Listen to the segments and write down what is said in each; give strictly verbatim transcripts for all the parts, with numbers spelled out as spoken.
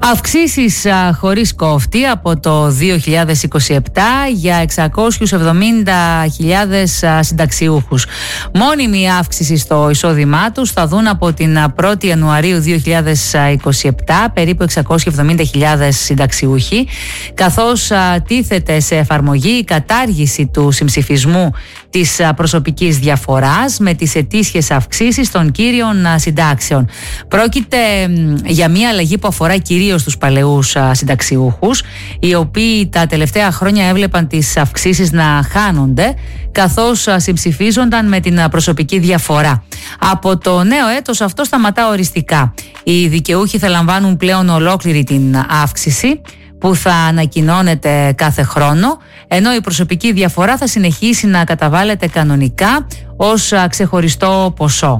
Αυξήσεις χωρίς κόφτη από το δύο χιλιάδες είκοσι επτά για εξακόσιους εβδομήντα χιλιάδες συνταξιούχους. Μόνιμη αύξηση στο εισόδημά τους θα δουν από την πρώτη Ιανουαρίου δύο χιλιάδες είκοσι επτά περίπου εξακόσιοι εβδομήντα χιλιάδες συνταξιούχοι, καθώς τίθεται σε εφαρμογή η κατάργηση του συμψηφισμού της προσωπικής διαφοράς με τις ετήσιες αυξήσεις των κύριων συντάξεων. Πρόκειται για μια αλλαγή που αφορά κυρίως τους παλαιούς συνταξιούχους, οι οποίοι τα τελευταία χρόνια έβλεπαν τις αυξήσεις να χάνονται, καθώς συμψηφίζονταν με την προσωπική διαφορά. Από το νέο έτος αυτό σταματά οριστικά. Οι δικαιούχοι θα λαμβάνουν πλέον ολόκληρη την αύξηση που θα ανακοινώνεται κάθε χρόνο, ενώ η προσωπική διαφορά θα συνεχίσει να καταβάλλεται κανονικά ως ξεχωριστό ποσό.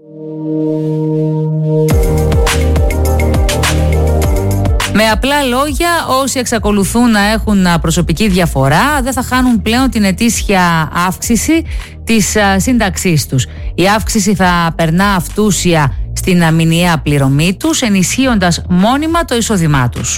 Με απλά λόγια, όσοι εξακολουθούν να έχουν προσωπική διαφορά δεν θα χάνουν πλέον την ετήσια αύξηση της σύνταξής τους. Η αύξηση θα περνά αυτούσια στην μηνιαία πληρωμή τους, ενισχύοντας μόνιμα το εισόδημά τους.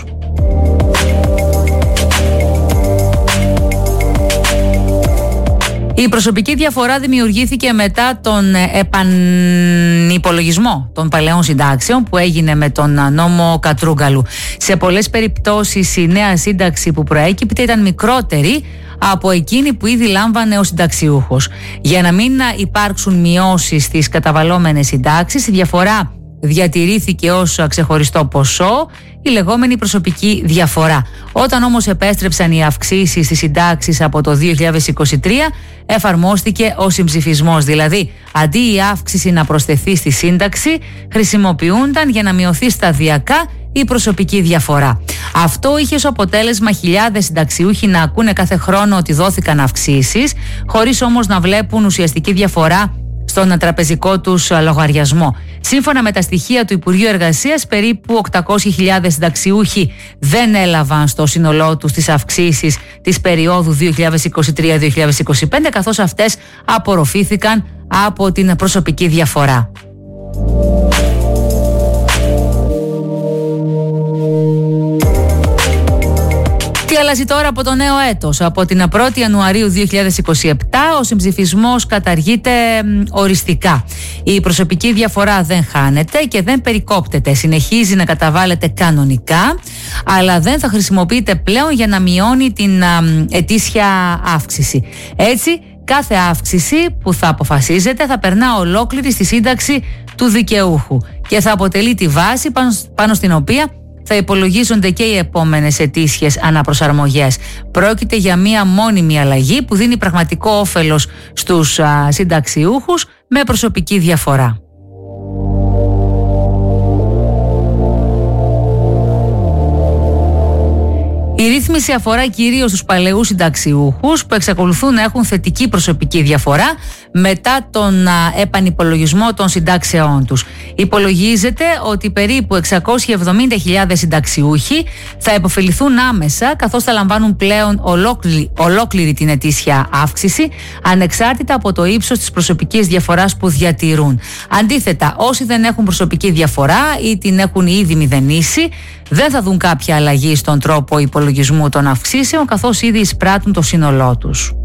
Η προσωπική διαφορά δημιουργήθηκε μετά τον επανυπολογισμό των παλαιών συντάξεων που έγινε με τον νόμο Κατρούγκαλου. Σε πολλές περιπτώσεις η νέα σύνταξη που προέκυπτε ήταν μικρότερη από εκείνη που ήδη λάμβανε ο συνταξιούχος. Για να μην υπάρξουν μειώσεις στις καταβαλλόμενες συντάξεις, η διαφορά διατηρήθηκε ως ξεχωριστό ποσό, η λεγόμενη προσωπική διαφορά. Όταν όμως επέστρεψαν οι αυξήσεις στις συντάξεις από το δύο χιλιάδες είκοσι τρία, εφαρμόστηκε ο συμψηφισμός, δηλαδή αντί η αύξηση να προσθεθεί στη σύνταξη, χρησιμοποιούνταν για να μειωθεί σταδιακά η προσωπική διαφορά. Αυτό είχε ως αποτέλεσμα χιλιάδες συνταξιούχοι να ακούνε κάθε χρόνο ότι δόθηκαν αυξήσεις, χωρίς όμως να βλέπουν ουσιαστική διαφορά στον τραπεζικό τους λογαριασμό. Σύμφωνα με τα στοιχεία του Υπουργείου Εργασίας, περίπου οκτακόσιοι χιλιάδες συνταξιούχοι δεν έλαβαν στο σύνολό τους τις αυξήσεις της περίοδου δύο χιλιάδες είκοσι τρία δύο χιλιάδες είκοσι πέντε, καθώς αυτές απορροφήθηκαν από την προσωπική διαφορά. Τι αλλάζει τώρα από το νέο έτος? Από την πρώτη Ιανουαρίου δύο χιλιάδες είκοσι επτά ο συμψηφισμός καταργείται οριστικά. Η προσωπική διαφορά δεν χάνεται και δεν περικόπτεται. Συνεχίζει να καταβάλλεται κανονικά, αλλά δεν θα χρησιμοποιείται πλέον για να μειώνει την ετήσια αύξηση. Έτσι, κάθε αύξηση που θα αποφασίζεται θα περνά ολόκληρη στη σύνταξη του δικαιούχου και θα αποτελεί τη βάση πάνω, πάνω στην οποία θα υπολογίζονται και οι επόμενες ετήσιες αναπροσαρμογές. Πρόκειται για μία μόνιμη αλλαγή που δίνει πραγματικό όφελος στους α, συνταξιούχους με προσωπική διαφορά. Η ρύθμιση αφορά κυρίως τους παλαιούς συνταξιούχους που εξακολουθούν να έχουν θετική προσωπική διαφορά μετά τον επανυπολογισμό των συντάξεών τους. Υπολογίζεται ότι περίπου εξακόσιοι εβδομήντα χιλιάδες συνταξιούχοι θα επωφεληθούν άμεσα, καθώς θα λαμβάνουν πλέον ολόκληρη, ολόκληρη την ετήσια αύξηση, ανεξάρτητα από το ύψος της προσωπικής διαφοράς που διατηρούν. Αντίθετα, όσοι δεν έχουν προσωπική διαφορά ή την έχουν ήδη μηδενίσει, δεν θα δουν κάποια αλλαγή στον τρόπο υπολογισμού των αυξήσεων, καθώς ήδη εισπράττουν το σύνολό τους.